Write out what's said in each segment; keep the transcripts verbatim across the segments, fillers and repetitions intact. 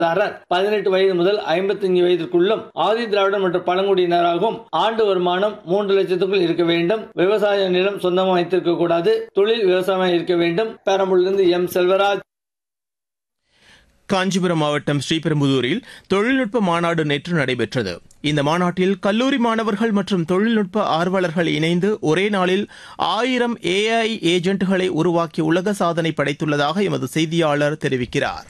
பதினெட்டு வயது முதல் ஐம்பத்தி ஐந்து வயதிற்குள்ளும் ஆதி திராவிடர் மற்றும் பழங்குடியினராகவும் ஆண்டு வருமானம் மூன்று லட்சத்துக்குள் இருக்க வேண்டும். விவசாய நிலம் சொந்தமாக வைத்திருக்க கூடாது. தொழில் விவசாயம் இருக்க வேண்டும். பெரம்பலூரிலிருந்து எம் செல்வராஜ். காஞ்சிபுரம் மாவட்டம் ஸ்ரீபெரும்புதூரில் தொழில்நுட்ப மாநாடு நேற்று நடைபெற்றது. இந்த மாநாட்டில் கல்லூரி மாணவர்கள் மற்றும் தொழில்நுட்ப ஆர்வலர்கள் இணைந்து ஒரே நாளில் ஆயிரம் ஏஐ ஏஜென்ட்களை உருவாக்கி உலக சாதனை படைத்துள்ளதாக எமது செய்தியாளர் தெரிவிக்கிறார்.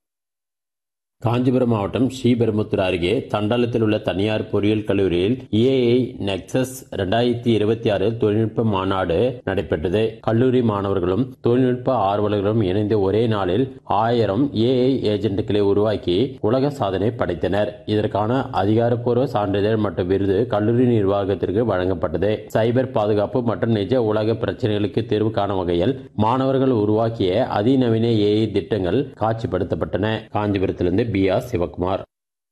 காஞ்சிபுரம் மாவட்டம் ஸ்ரீபெரும்புத்தூர் அருகே தண்டாளத்தில் உள்ள தனியார் பொறியியல் கல்லூரியில் ஏஐ நெக்சஸ் இரண்டாயிரத்தி இருபத்தி ஆறு தொழில்நுட்ப மாநாடு நடைபெற்றது. கல்லூரி மாணவர்களும் தொழில்நுட்ப ஆர்வலர்களும் இணைந்து ஒரே நாளில் ஆயிரம் ஏஐ ஏஜென்ட்களை உருவாக்கி உலக சாதனை படைத்தனர். இதற்கான அதிகாரப்பூர்வ சான்றிதழ் மற்றும் விருது கல்லூரி நிர்வாகத்திற்கு வழங்கப்பட்டது. சைபர் பாதுகாப்பு மற்றும் நிஜ உலக பிரச்சனைகளுக்கு தீர்வு காணும் வகையில் மாணவர்கள் உருவாக்கிய அதிநவீன ஏஐ திட்டங்கள் காட்சிப்படுத்தப்பட்டன. காஞ்சிபுரத்திலிருந்து பி ஆர் சிவகுமார்.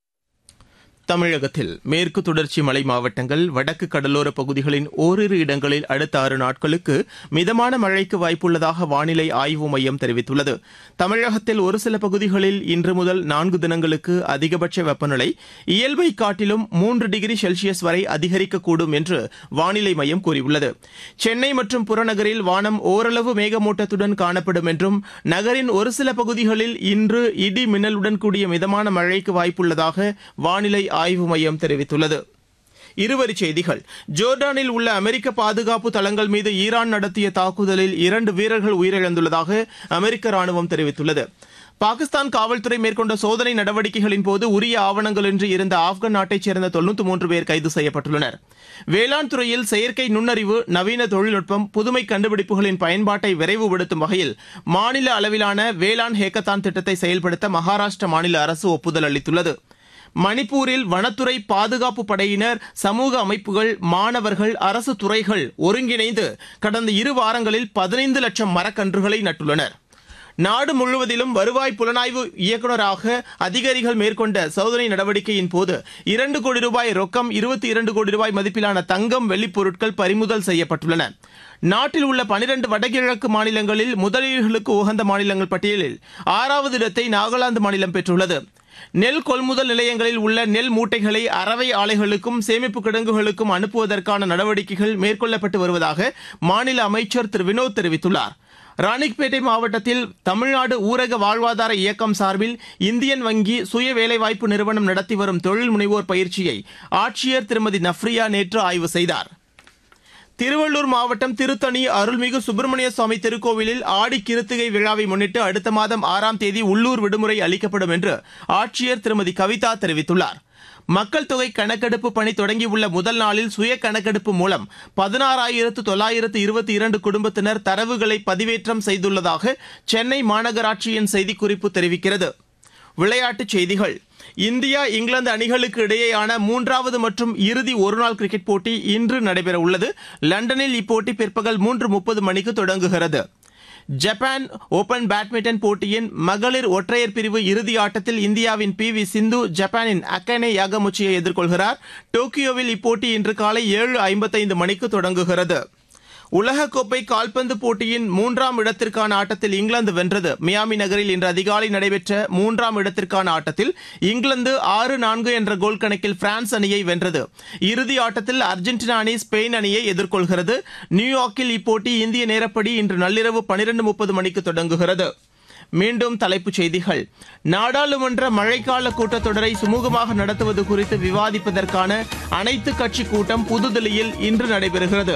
தமிழகத்தில் மேற்கு தொடர்ச்சி மலை மாவட்டங்கள், வடக்கு கடலோர பகுதிகளின் ஓரிரு இடங்களில் அடுத்த ஆறு நாட்களுக்கு மிதமான மழைக்கு வாய்ப்புள்ளதாக வானிலை ஆய்வு மையம் தெரிவித்துள்ளது. தமிழகத்தில் ஒரு சில பகுதிகளில் இன்று முதல் நான்கு தினங்களுக்கு அதிகபட்ச வெப்பநிலை இயல்பை காட்டிலும் மூன்று டிகிரி செல்சியஸ் வரை அதிகரிக்கக்கூடும் என்று வானிலை மையம் கூறியுள்ளது. சென்னை மற்றும் புறநகரில் வானம் ஓரளவு மேகமூட்டத்துடன் காணப்படும் என்றும் நகரின் ஒரு சில பகுதிகளில் இன்று இடி மின்னலுடன் கூடிய மிதமான மழைக்கு வாய்ப்புள்ளதாக வானிலை ஆய்வு மையம் தெரிவித்துள்ளது. இருவரிச் செய்திகள். ஜோர்டானில் உள்ள அமெரிக்க பாதுகாப்பு தளங்கள் மீது ஈரான் நடத்திய தாக்குதலில் இரண்டு வீரர்கள் உயிரிழந்துள்ளதாக அமெரிக்க ராணுவம் தெரிவித்துள்ளது. பாகிஸ்தான் காவல்துறை மேற்கொண்ட சோதனை நடவடிக்கைகளின் போது உரிய ஆவணங்களின்றி இருந்த ஆப்கான் நாட்டைச் சேர்ந்த தொன்னூற்று மூன்று பேர் கைது செய்யப்பட்டுள்ளனர். வேளாண் துறையில் செயற்கை நுண்ணறிவு, நவீன தொழில்நுட்பம், புதுமை கண்டுபிடிப்புகளின் பயன்பாட்டை விரைவுபடுத்தும் வகையில் மாநில அளவிலான வேளாண் ஹேக்கத்தான் திட்டத்தை செயல்படுத்த மகாராஷ்டிர மாநில அரசு ஒப்புதல் அளித்துள்ளது. மணிப்பூரில் வனத்துறை, பாதுகாப்பு படையினர், சமூக அமைப்புகள், மாணவர்கள், அரசு துறைகள் ஒருங்கிணைந்து கடந்த இரு வாரங்களில் பதினைந்து லட்சம் மரக்கன்றுகளை நட்டுள்ளனர். நாடு முழுவதிலும் வருவாய் புலனாய்வு இயக்குநராக அதிகாரிகள் மேற்கொண்ட சோதனை நடவடிக்கையின் போது இரண்டு கோடி ரூபாய் ரொக்கம், இருபத்தி இரண்டு கோடி ரூபாய் மதிப்பிலான தங்கம், வெள்ளிப் பொருட்கள் பறிமுதல் செய்யப்பட்டுள்ளன. நாட்டில் உள்ள பனிரண்டு வடகிழக்கு மாநிலங்களில் முதலீடுகளுக்கு உகந்த மாநிலங்கள் பட்டியலில் ஆறாவது இடத்தை நாகாலாந்து மாநிலம் பெற்றுள்ளது. நெல் கொள்முதல் நிலையங்களில் உள்ள நெல் மூட்டைகளை அரவை ஆலைகளுக்கும் சேமிப்பு கிடங்குகளுக்கும் அனுப்புவதற்கான நடவடிக்கைகள் மேற்கொள்ளப்பட்டு வருவதாக மாநில அமைச்சர் திரு வினோத் தெரிவித்துள்ளார். ராணிப்பேட்டை மாவட்டத்தில் தமிழ்நாடு ஊரக வாழ்வாதார இயக்கம் சார்பில் இந்தியன் வங்கி சுய வேலைவாய்ப்பு நிறுவனம் நடத்தி வரும் தொழில் முனைவோர் பயிற்சியை ஆட்சியர் திருமதி நஃப்ரியா நேற்று ஆய்வு செய்தார். திருவள்ளூர் மாவட்டம் திருத்தணி அருள்மிகு சுப்பிரமணிய சுவாமி திருக்கோவிலில் ஆடி கிருத்திகை விழாவை முன்னிட்டு அடுத்த மாதம் ஆறாம் தேதி உள்ளூர் விடுமுறை அளிக்கப்படும் என்று ஆட்சியர் திருமதி கவிதா தெரிவித்துள்ளார். மக்கள் தொகை கணக்கெடுப்பு பணி தொடங்கியுள்ள முதல் நாளில் சுய கணக்கெடுப்பு மூலம் பதினாறாயிரத்து தொள்ளாயிரத்து இருபத்தி இரண்டு குடும்பத்தினர் தரவுகளை பதிவேற்றம் செய்துள்ளதாக சென்னை மாநகராட்சியின் செய்திக்குறிப்பு தெரிவிக்கிறது. விளையாட்டுச் செய்திகள். இந்தியா இங்கிலாந்து அணிகளுக்கு இடையேயான மூன்றாவது மற்றும் இறுதி ஒருநாள் கிரிக்கெட் போட்டி இன்று நடைபெற உள்ளது. லண்டனில் இப்போட்டி பிற்பகல் மூன்று முப்பது மணிக்கு தொடங்குகிறது. ஜப்பான் ஓபன் பேட்மிண்டன் போட்டியின் மகளிர் ஒற்றையர் பிரிவு இறுதி ஆட்டத்தில் இந்தியாவின் பி வி சிந்து ஜப்பானின் அகானே யாகமுச்சியை எதிர்கொள்கிறார். டோக்கியோவில் இப்போட்டி இன்று காலை ஏழு ஐம்பத்தைந்து மணிக்கு தொடங்குகிறது. உலகக்கோப்பை கால்பந்து போட்டியின் மூன்றாம் இடத்திற்கான ஆட்டத்தில் இங்கிலாந்து வென்றது. மியாமி நகரில் இன்று அதிகாலை நடைபெற்ற மூன்றாம் இடத்திற்கான ஆட்டத்தில் இங்கிலாந்து ஆறு நான்கு என்ற கோல் கணக்கில் பிரான்ஸ் அணியை வென்றது. இறுதி ஆட்டத்தில் அர்ஜென்டினா அணி ஸ்பெயின் அணியை எதிர்கொள்கிறது. நியூயார்க்கில் இப்போட்டி இந்திய நேரப்படி இன்று நள்ளிரவு பனிரெண்டு முப்பது மணிக்கு தொடங்குகிறது. மீண்டும் தலைப்புச் செய்திகள். நாடாளுமன்ற மழைக்கால கூட்டத்தொடரை சுமூகமாக நடத்துவது குறித்து விவாதிப்பதற்கான அனைத்து கட்சி கூட்டம் புதுதில்லியில் இன்று நடைபெறுகிறது.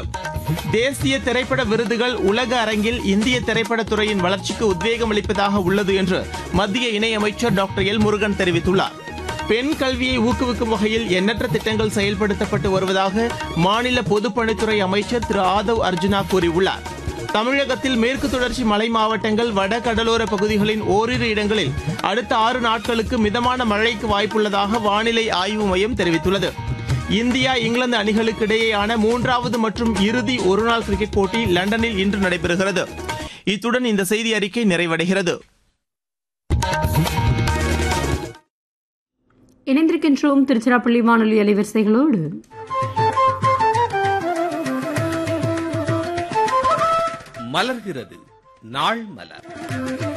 தேசிய திரைப்பட விருதுகள் உலக அரங்கில் இந்திய திரைப்படத்துறையின் வளர்ச்சிக்கு உத்வேகம் அளிப்பதாக உள்ளது என்று மத்திய இணையமைச்சர் டாக்டர் எல் முருகன் தெரிவித்துள்ளார். பெண் கல்வியை ஊக்குவிக்கும் வகையில் எண்ணற்ற திட்டங்கள் செயல்படுத்தப்பட்டு வருவதாக மாநில பொதுப்பணித்துறை அமைச்சர் திரு ஆதவ் அர்ஜுனா கூறியுள்ளார். தமிழகத்தில் மேற்கு தொடர்ச்சி மலை மாவட்டங்கள், வட கடலோர பகுதிகளின் ஓரிரு இடங்களில் அடுத்த ஆறு நாட்களுக்கு மிதமான மழைக்கு வாய்ப்புள்ளதாக வானிலை ஆய்வு மையம் தெரிவித்துள்ளது. இந்தியா இங்கிலாந்து அணிகளுக்கு இடையேயான மூன்றாவது மற்றும் இறுதி ஒருநாள் கிரிக்கெட் போட்டி லண்டனில் இன்று நடைபெறுகிறது. இத்துடன் இந்த செய்தி அறிக்கை நிறைவடைகிறது. இணைந்திருக்கின்றோம் திருச்சிராப்பள்ளி வானொலி அலைவரிசைகளோடு. மலர்கிறது நாள் மலர்.